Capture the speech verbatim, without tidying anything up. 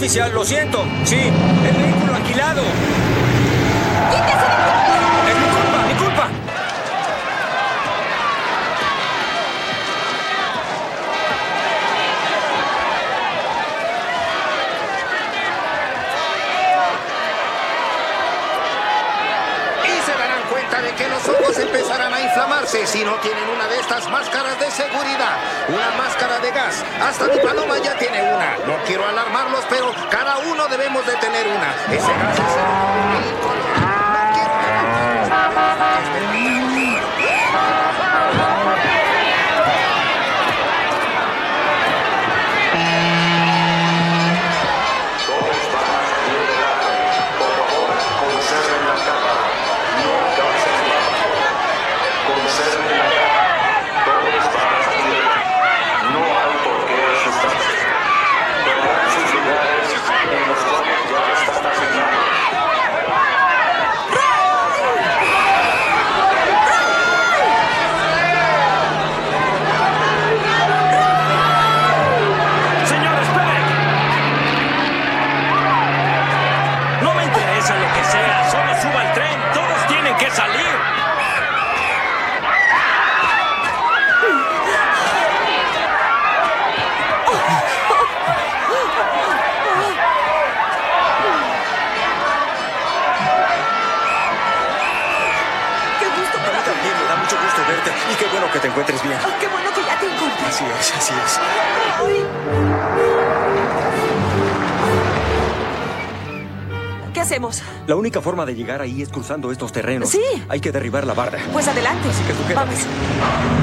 oficial, lo siento. Sí, el vehículo alquilado. ¡Quítese de todo! Es mi culpa, mi culpa. De que los ojos empezarán a inflamarse si no tienen una de estas máscaras de seguridad. Una máscara de gas. Hasta mi paloma ya tiene una. No quiero alarmarlos, pero cada uno debemos de tener una. Ese gas es el color. No quiero Y qué bueno que te encuentres bien. Oh, qué bueno que ya te encontré. Así es, así es. ¿Qué hacemos? La única forma de llegar ahí es cruzando estos terrenos. Sí. Hay que derribar la barda. Pues adelante. Así que tú quédate. Vamos.